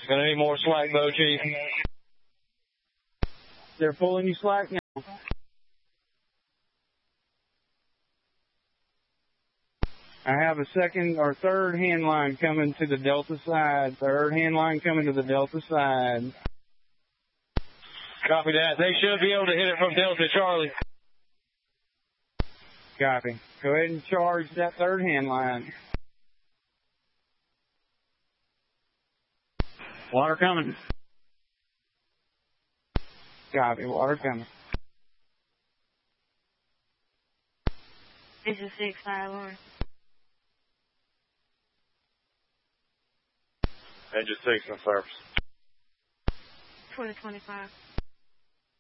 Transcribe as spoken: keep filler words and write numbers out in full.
Gonna need more slack though, Chief. They're pulling you slack now. I have a second or third hand line coming to the Delta side. Third hand line coming to the Delta side. Copy that. They should be able to hit it from Delta, Charlie. Copy. Go ahead and charge that third hand line. Water coming. Copy. Water coming. This is six five one. Engine six in service. twenty twenty-five.